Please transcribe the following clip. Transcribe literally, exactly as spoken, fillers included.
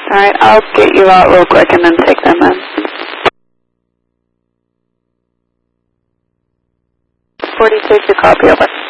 Alright, I'll get you out real quick and then take them in. forty-two to copy, over.